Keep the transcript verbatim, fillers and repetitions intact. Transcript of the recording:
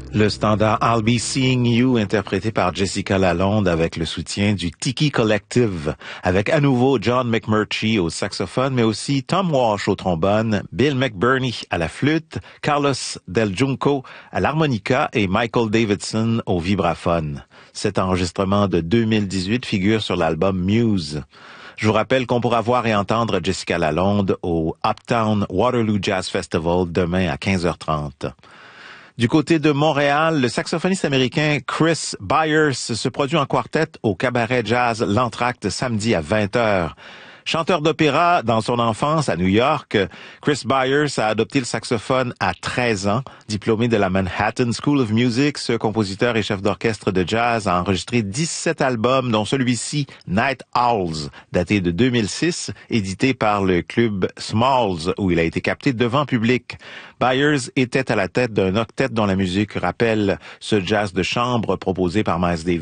Le standard I'll Be Seeing You, interprété par Jessica Lalonde avec le soutien du Tiki Collective, avec à nouveau John McMurtry au saxophone, mais aussi Tom Walsh au trombone, Bill McBurney à la flûte, Carlos Del Junco à l'harmonica et Michael Davidson au vibraphone. Cet enregistrement de deux mille dix-huit figure sur l'album Muse. Je vous rappelle qu'on pourra voir et entendre Jessica Lalonde au Uptown Waterloo Jazz Festival demain à quinze heures trente. Du côté de Montréal, le saxophoniste américain Chris Byers se produit en quartet au cabaret jazz L'Entracte samedi à vingt heures. Chanteur d'opéra dans son enfance à New York, Chris Byers a adopté le saxophone à treize ans. Diplômé de la Manhattan School of Music, ce compositeur et chef d'orchestre de jazz a enregistré dix-sept albums, dont celui-ci, Night Owls, daté de deux mille six, édité par le club Smalls, où il a été capté devant public. Byers était à la tête d'un octet dont la musique rappelle ce jazz de chambre proposé par Miles Davis.